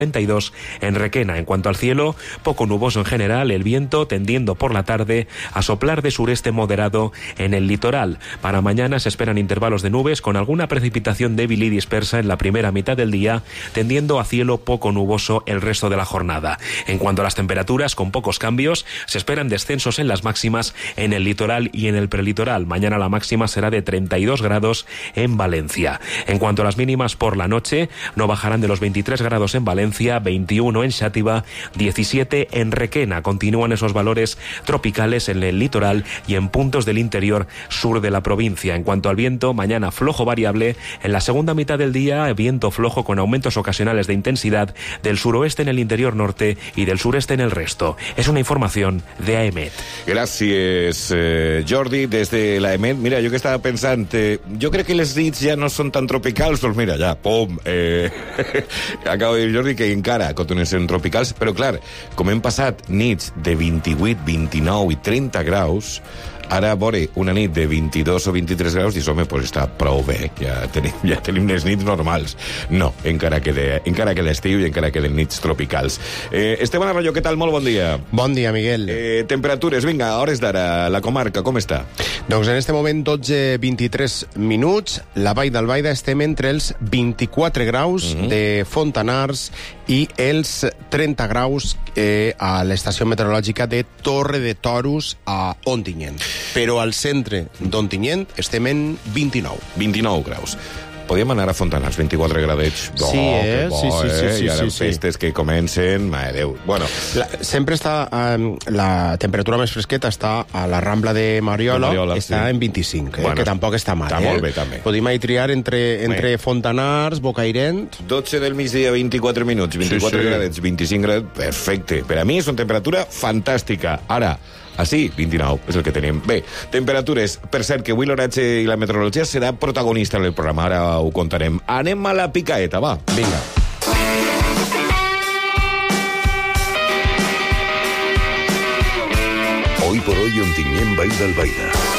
32 en Requena. En cuanto al cielo, poco nuboso en general, el viento tendiendo por la tarde a soplar de sureste moderado en el litoral. Para mañana se esperan intervalos de nubes con alguna precipitación débil y dispersa en la primera mitad del día, tendiendo a cielo poco nuboso el resto de la jornada. En cuanto a las temperaturas, con pocos cambios, se esperan descensos en las máximas en el litoral y en el prelitoral. Mañana la máxima será de 32 grados en Valencia. En cuanto a las mínimas por la noche, no bajarán de los 23 grados en Valencia, 21 en Xàtiva, 17 en Requena. Continúan esos valores tropicales en el litoral y en puntos del interior sur de la provincia. En cuanto al viento, mañana flojo variable. En la segunda mitad del día, viento flojo con aumentos ocasionales de intensidad del suroeste en el interior norte y del sureste en el resto. Es una información de AEMET. Gràcies, Jordi, des de l'AEMET. Mira, jo que estava pensant, jo crec que les nits ja no són tan tropicals, doncs mira, ja, pum, acabo de dir Jordi que encara continuen sent tropicals, però clar, com hem passat nits de 28, 29 i 30 graus, ara, veure, una nit de 22 o 23 graus, dius, home, pues està prou bé, ja tenim les nits normals. No, encara queda estiu i encara queden nits tropicals. Esteban Arroyo, què tal? Molt bon dia. Bon dia, Miguel. Temperatures, vinga, a hores d'ara, la comarca, com està? Doncs en este moment 12:23 minuts, la Vall d'Albaida estem entre els 24 graus de Fontanars i els 30 graus a l'estació meteorològica de Torre de Toros a Ontinyent. Però al centre d'Ontinyent estem en 29. 29 graus. Podíem anar a Fontanars, 24 gradets. Sí, I ara festes que comencen, mare Déu. Bueno, sempre està, la temperatura més fresqueta està a la Rambla de Mariola, està en 25, bueno, que tampoc està mal. Està molt bé, també. Podíem ahir triar entre Fontanars, Bocairent... 12 del migdia, 24 minuts, 24 gradets, 25 gradets, perfecte. Per a mi és una temperatura fantàstica. Ara, així, 29, és el que tenim. Bé, temperatures. Per cert, que avui l'oratge i la meteorologia serà protagonista en el programa, ara ho contarem. Anem a la picaeta, va. Vinga. Hoy por hoy, Ontinyent, Vall d'Albaida.